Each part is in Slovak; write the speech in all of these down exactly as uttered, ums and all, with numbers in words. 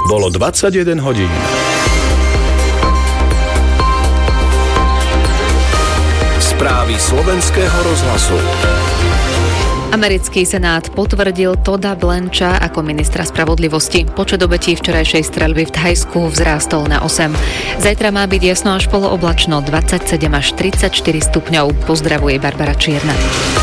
Bolo dvadsaťjeden hodín. Správy slovenského rozhlasu. Americký senát potvrdil Todda Blancha ako ministra spravodlivosti. Počet obetí včerajšej streľby v Thajsku vzrástol na osem. Zajtra má byť jasno až polooblačno, dvadsaťsedem až tridsaťštyri stupňov. Pozdravuje Barbara Čierna.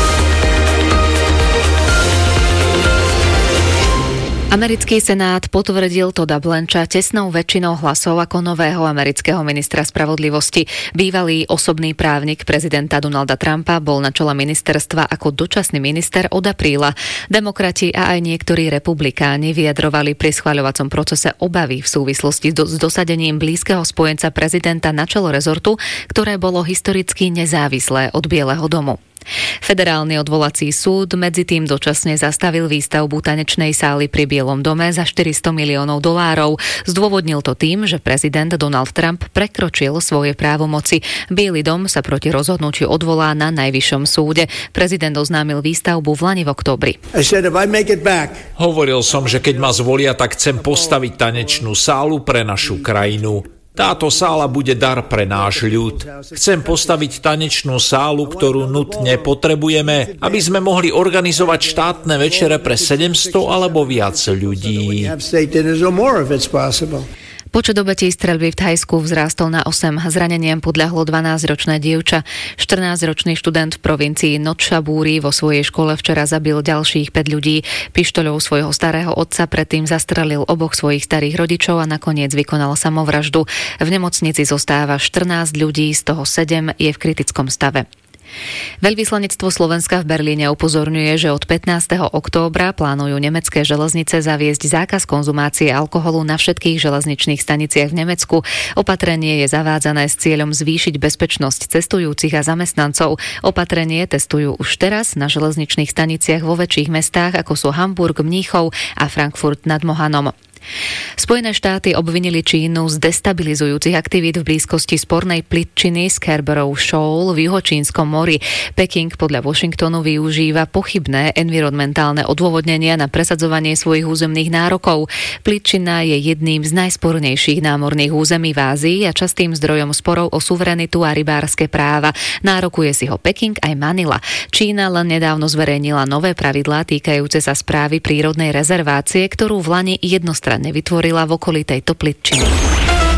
Americký senát potvrdil Todda Blancha tesnou väčšinou hlasov ako nového amerického ministra spravodlivosti. Bývalý osobný právnik prezidenta Donalda Trumpa bol na čele ministerstva ako dočasný minister od apríla. Demokrati a aj niektorí republikáni vyjadrovali pri schvaľovacom procese obavy v súvislosti s dosadením blízkeho spojenca prezidenta na čelo rezortu, ktoré bolo historicky nezávislé od Bieleho domu. Federálny odvolací súd medzi tým dočasne zastavil výstavbu tanečnej sály pri Bielom dome za štyristo miliónov dolárov. Zdôvodnil to tým, že prezident Donald Trump prekročil svoje právomoci. Biely dom sa proti rozhodnutiu odvolá na najvyššom súde. Prezident oznámil výstavbu v lani v októbri. Hovoril som, že keď ma zvolia, tak chcem postaviť tanečnú sálu pre našu krajinu. Táto sála bude dar pre náš ľud. Chcem postaviť tanečnú sálu, ktorú nutne potrebujeme, aby sme mohli organizovať štátne večere pre sedemsto alebo viac ľudí. Počet obetí streľby v Thajsku vzrástol na osem. Zraneniam podľahlo dvanásťročné dievča. štrnásťročný študent v provincii Notchaburi vo svojej škole včera zabil ďalších päť ľudí. Pištoľou svojho starého otca predtým zastrelil oboch svojich starých rodičov a nakoniec vykonal samovraždu. V nemocnici zostáva štrnásť ľudí, z toho sedem je v kritickom stave. Veľvyslanectvo Slovenska v Berlíne upozorňuje, že od pätnásteho októbra plánujú nemecké železnice zaviesť zákaz konzumácie alkoholu na všetkých železničných staniciach v Nemecku. Opatrenie je zavádzané s cieľom zvýšiť bezpečnosť cestujúcich a zamestnancov. Opatrenie testujú už teraz na železničných staniciach vo väčších mestách, ako sú Hamburg, Mníchov a Frankfurt nad Mohanom. Spojené štáty obvinili Čínu z destabilizujúcich aktivít v blízkosti spornej plytčiny Scarborough Shoal v juhočínskom mori. Peking podľa Washingtonu využíva pochybné environmentálne odôvodnenia na presadzovanie svojich územných nárokov. Plytčina je jedným z najspornejších námorných území v Ázii a častým zdrojom sporov o suverenitu a rybárske práva. Nárokuje si ho Peking aj Manila. Čína len nedávno zverejnila nové pravidlá týkajúce sa správy prírodnej rezervácie, ktorú v lani jednostranne vytvorila v okolí tejto plytčiny.